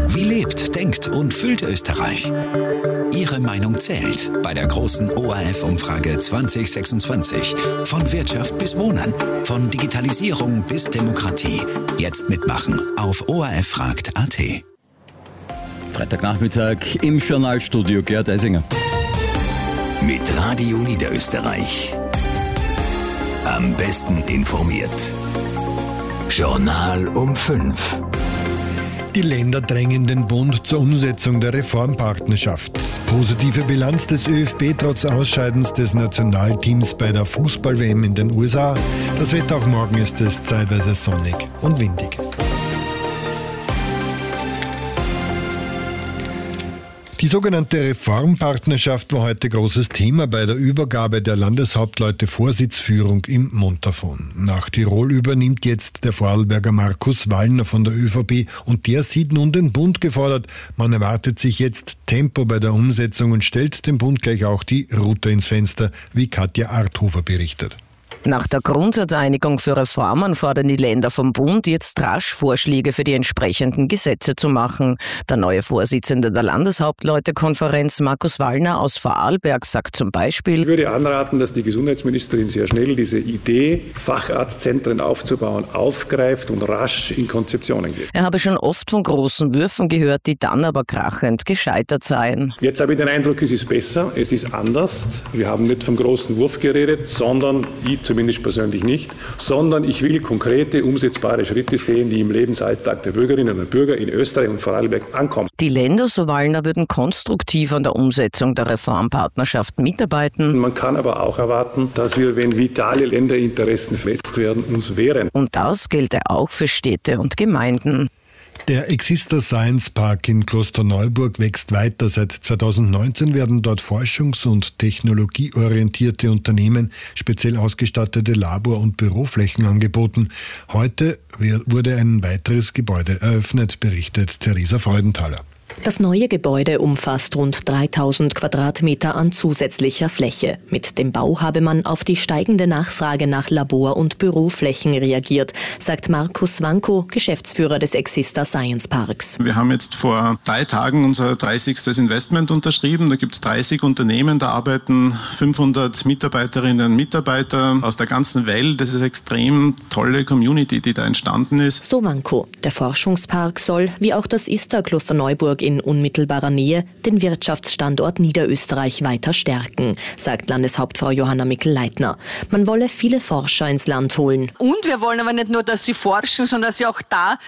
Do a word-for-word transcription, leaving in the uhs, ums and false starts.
Wie lebt, denkt und fühlt Österreich? Ihre Meinung zählt bei der großen O R F-Umfrage zwanzig sechsundzwanzig. Von Wirtschaft bis Wohnen, von Digitalisierung bis Demokratie. Jetzt mitmachen auf O R F fragt punkt a t. Freitagnachmittag im Journalstudio, Gerd Eisinger. Mit Radio Niederösterreich. Am besten informiert. Journal um fünf. Die Länder drängen den Bund zur Umsetzung der Reformpartnerschaft. Positive Bilanz des ÖFB trotz Ausscheidens des Nationalteams bei der Fußball-W M in den U S A. Das Wetter auch morgen ist es zeitweise sonnig und windig. Die sogenannte Reformpartnerschaft war heute großes Thema bei der Übergabe der Landeshauptleute Vorsitzführung im Montafon. Nach Tirol übernimmt jetzt der Vorarlberger Markus Wallner von der ÖVP und der sieht nun den Bund gefordert. Man erwartet sich jetzt Tempo bei der Umsetzung und stellt dem Bund gleich auch die Rute ins Fenster, wie Katja Arthofer berichtet. Nach der Grundsatzeinigung für Reformen fordern die Länder vom Bund jetzt rasch Vorschläge für die entsprechenden Gesetze zu machen. Der neue Vorsitzende der Landeshauptleutekonferenz, Markus Wallner aus Vorarlberg, sagt zum Beispiel: Ich würde anraten, dass die Gesundheitsministerin sehr schnell diese Idee, Facharztzentren aufzubauen, aufgreift und rasch in Konzeptionen geht. Er habe schon oft von großen Würfen gehört, die dann aber krachend gescheitert seien. Jetzt habe ich den Eindruck, es ist besser, es ist anders. Wir haben nicht vom großen Wurf geredet, sondern ich zumindest persönlich nicht, sondern ich will konkrete, umsetzbare Schritte sehen, die im Lebensalltag der Bürgerinnen und Bürger in Österreich und Vorarlberg ankommen. Die Länder, so Wallner, würden konstruktiv an der Umsetzung der Reformpartnerschaft mitarbeiten. Man kann aber auch erwarten, dass wir, wenn vitale Länderinteressen verletzt werden, uns wehren. Und das gelte auch für Städte und Gemeinden. Der Exista Science Park in Klosterneuburg wächst weiter. Seit zweitausendneunzehn werden dort forschungs- und technologieorientierte Unternehmen speziell ausgestattete Labor- und Büroflächen angeboten. Heute wurde ein weiteres Gebäude eröffnet, berichtet Theresa Freudenthaler. Das neue Gebäude umfasst rund dreitausend Quadratmeter an zusätzlicher Fläche. Mit dem Bau habe man auf die steigende Nachfrage nach Labor- und Büroflächen reagiert, sagt Markus Wanko, Geschäftsführer des Exista Science Parks. Wir haben jetzt vor drei Tagen unser dreißigstes Investment unterschrieben. Da gibt es dreißig Unternehmen, da arbeiten fünfhundert Mitarbeiterinnen und Mitarbeiter aus der ganzen Welt. Das ist eine extrem tolle Community, die da entstanden ist. So Wanko. Der Forschungspark soll, wie auch das ISTA Klosterneuburg in unmittelbarer Nähe, den Wirtschaftsstandort Niederösterreich weiter stärken, sagt Landeshauptfrau Johanna Mikl-Leitner. Man wolle viele Forscher ins Land holen. Und wir wollen aber nicht nur, dass sie forschen, sondern dass sie auch da